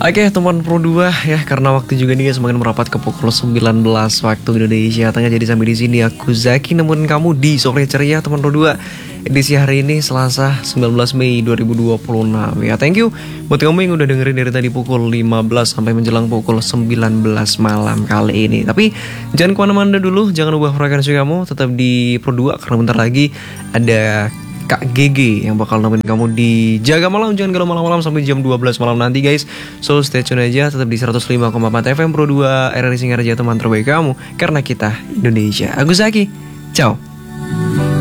Oke teman Pro 2 ya, karena waktu juga nih semakin merapat ke pukul 19 waktu Indonesia Tengah. Jadi sampai di sini aku Zaki nemenin kamu di Sore Ceria teman Pro 2 edisi hari ini Selasa 19 Mei 2026 ya. Thank you buat kamu yang udah dengerin dari tadi pukul 15 sampai menjelang pukul 19 malam kali ini. Tapi jangan kemana-mana dulu, jangan ubah frekuensi kamu, tetap di Pro 2 karena bentar lagi ada Kak GG yang bakal nemenin kamu di Jaga Malam. Jangan galau malam-malam sampai jam 12 malam nanti guys. So stay tune aja, tetap di 105,4 FM Pro 2 RRI Singaraja, teman terbaik kamu, karena kita Indonesia. Aku Zaki, ciao.